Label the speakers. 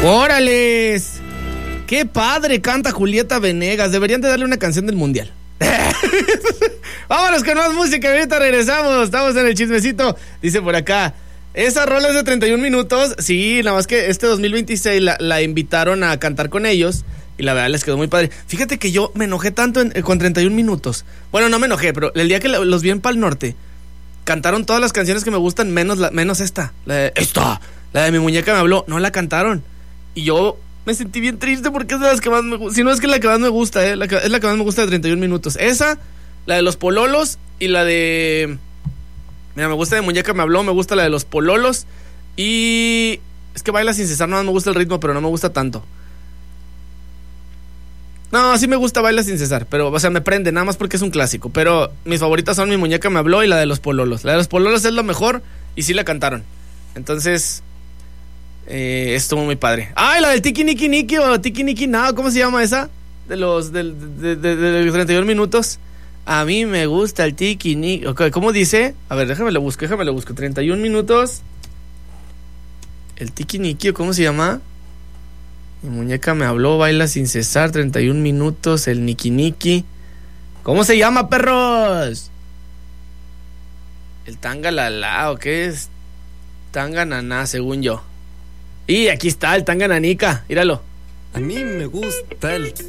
Speaker 1: ¡Órales! ¡Qué padre canta Julieta Venegas! Deberían de darle una canción del mundial. Vámonos con más música, ahorita regresamos. Estamos en el chismecito. Dice por acá, esa rola es de 31 minutos. Sí, nada más que este 2026 la invitaron a cantar con ellos y la verdad les quedó muy padre. Fíjate que yo me enojé tanto con 31 minutos. Bueno, no me enojé, pero el día que los vi en Pal Norte, cantaron todas las canciones que me gustan, menos esta. La de Mi Muñeca Me Habló, no la cantaron. Y yo me sentí bien triste porque es de las que más me gusta. Si no es que la que más me gusta, es la que más me gusta de 31 minutos. Esa, la de Los Pololos y la de... Mira, me gusta de Muñeca Me Habló, me gusta la de Los Pololos. Y... es que Baila Sin Cesar, no me gusta el ritmo, pero no me gusta tanto. No, sí me gusta Baila Sin Cesar, pero, o sea, me prende, nada más porque es un clásico. Pero mis favoritas son Mi Muñeca Me Habló y la de Los Pololos. La de Los Pololos es lo mejor y sí la cantaron. Entonces... estuvo muy padre. Ah, la del Tiki Niki Niki o Tiki Niki Now, ¿cómo se llama esa? De los 31 minutos. A mí me gusta el Tiki Niki. Okay, ¿cómo dice? A ver, déjame lo busco. 31 minutos. El Tiki Niki, ¿cómo se llama? Mi Muñeca Me Habló, Baila Sin Cesar, 31 minutos, el Niki Niki. ¿Cómo se llama, perros? El Tanga Lala, ¿o qué es? Tanga Naná, según yo. Y aquí está el Tanga Nanica, míralo.
Speaker 2: A mí me gusta el